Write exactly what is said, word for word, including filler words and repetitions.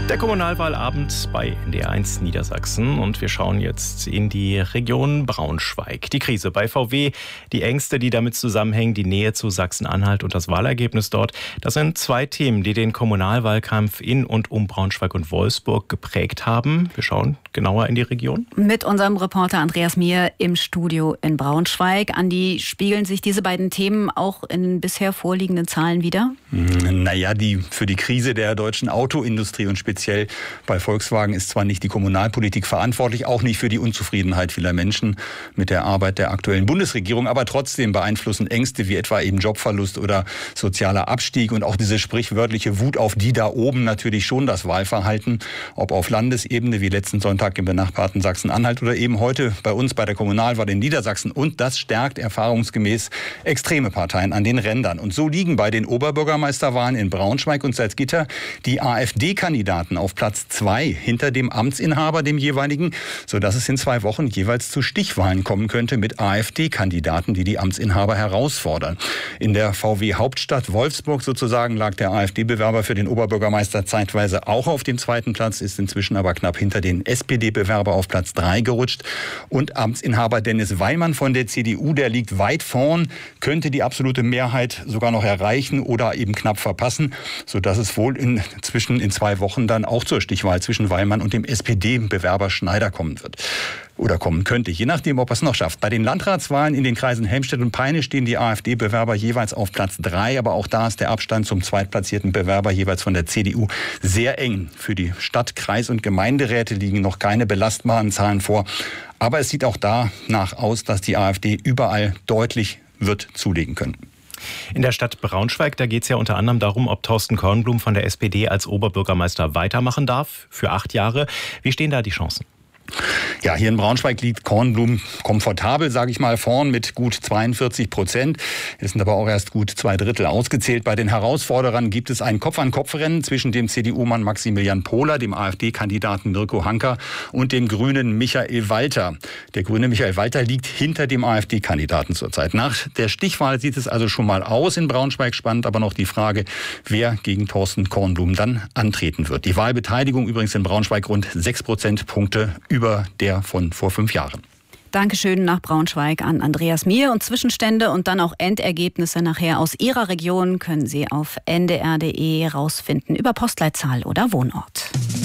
Der Kommunalwahlabend bei N D R eins Niedersachsen und wir schauen jetzt in die Region Braunschweig. Die Krise bei V W, die Ängste, die damit zusammenhängen, die Nähe zu Sachsen-Anhalt und das Wahlergebnis dort. Das sind zwei Themen, die den Kommunalwahlkampf in und um Braunschweig und Wolfsburg geprägt haben. Wir schauen genauer in die Region. Mit unserem Reporter Andreas Mier im Studio in Braunschweig. Andi, spiegeln sich diese beiden Themen auch in bisher vorliegenden Zahlen wider? Naja, die, für die Krise der deutschen Autoindustrie und speziell Speziell bei Volkswagen ist zwar nicht die Kommunalpolitik verantwortlich, auch nicht für die Unzufriedenheit vieler Menschen mit der Arbeit der aktuellen Bundesregierung, aber trotzdem beeinflussen Ängste wie etwa eben Jobverlust oder sozialer Abstieg und auch diese sprichwörtliche Wut auf die da oben natürlich schon das Wahlverhalten, ob auf Landesebene wie letzten Sonntag im benachbarten Sachsen-Anhalt oder eben heute bei uns bei der Kommunalwahl in Niedersachsen. Und das stärkt erfahrungsgemäß extreme Parteien an den Rändern. Und so liegen bei den Oberbürgermeisterwahlen in Braunschweig und Salzgitter die AfD-Kandidaten auf Platz zwei hinter dem Amtsinhaber, dem jeweiligen, sodass es in zwei Wochen jeweils zu Stichwahlen kommen könnte mit AfD-Kandidaten, die die Amtsinhaber herausfordern. In der V W-Hauptstadt Wolfsburg sozusagen lag der AfD-Bewerber für den Oberbürgermeister zeitweise auch auf dem zweiten Platz, ist inzwischen aber knapp hinter den S P D-Bewerber auf Platz drei gerutscht. Und Amtsinhaber Dennis Weimann von der C D U, der liegt weit vorn, könnte die absolute Mehrheit sogar noch erreichen oder eben knapp verpassen, sodass es wohl inzwischen in zwei Wochen dann auch zur Stichwahl zwischen Weimann und dem S P D-Bewerber Schneider kommen wird. Oder kommen könnte, je nachdem, ob er es noch schafft. Bei den Landratswahlen in den Kreisen Helmstedt und Peine stehen die AfD-Bewerber jeweils auf Platz drei, aber auch da ist der Abstand zum zweitplatzierten Bewerber jeweils von der C D U sehr eng. Für die Stadt-, Kreis- und Gemeinderäte liegen noch keine belastbaren Zahlen vor. Aber es sieht auch danach aus, dass die AfD überall deutlich wird zulegen können. In der Stadt Braunschweig, da geht es ja unter anderem darum, ob Thorsten Kornblum von der S P D als Oberbürgermeister weitermachen darf für acht Jahre. Wie stehen da die Chancen? Ja, hier in Braunschweig liegt Kornblum komfortabel, sage ich mal, vorn mit gut zweiundvierzig Prozent. Es sind aber auch erst gut zwei Drittel ausgezählt. Bei den Herausforderern gibt es ein Kopf-an-Kopf-Rennen zwischen dem C D U-Mann Maximilian Pohler, dem AfD-Kandidaten Mirko Hanka und dem Grünen Michael Walter. Der Grüne Michael Walter liegt hinter dem AfD-Kandidaten zurzeit. Nach der Stichwahl sieht es also schon mal aus in Braunschweig. Spannend aber noch die Frage, wer gegen Thorsten Kornblum dann antreten wird. Die Wahlbeteiligung übrigens in Braunschweig rund sechs Prozentpunkte über der von vor fünf Jahren. Dankeschön nach Braunschweig an Andreas Mier. Und Zwischenstände und dann auch Endergebnisse nachher aus Ihrer Region können Sie auf n d r punkt d e rausfinden über Postleitzahl oder Wohnort.